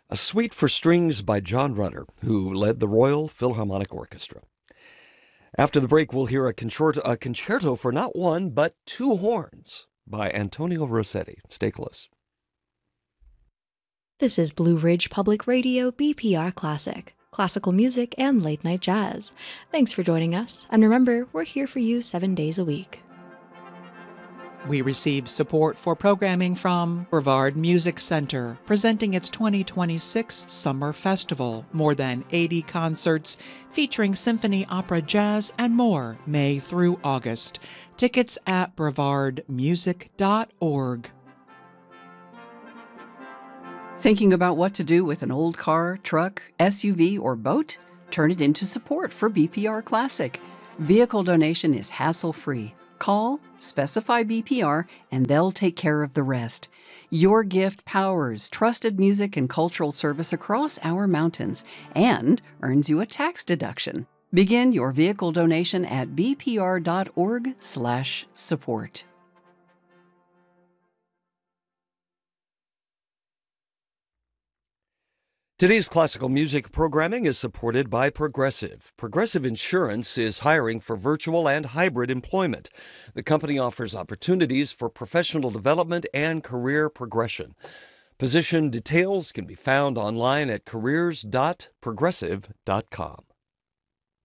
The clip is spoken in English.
A Suite for Strings by John Rutter, who led the Royal Philharmonic Orchestra. After the break, we'll hear a concerto for not one, but two horns by Antonio Rossetti. Stay close. This is Blue Ridge Public Radio BPR Classic, classical music and late night jazz. Thanks for joining us, and remember, we're here for you 7 days a week. We receive support for programming from Brevard Music Center, presenting its 2026 Summer Festival. More than 80 concerts featuring symphony, opera, jazz, and more, May through August. Tickets at brevardmusic.org. Thinking about what to do with an old car, truck, SUV, or boat? Turn it into support for BPR Classic. Vehicle donation is hassle-free. Call, specify BPR, and they'll take care of the rest. Your gift powers trusted music and cultural service across our mountains and earns you a tax deduction. Begin your vehicle donation at bpr.org/support. Today's classical music programming is supported by Progressive. Progressive Insurance is hiring for virtual and hybrid employment. The company offers opportunities for professional development and career progression. Position details can be found online at careers.progressive.com.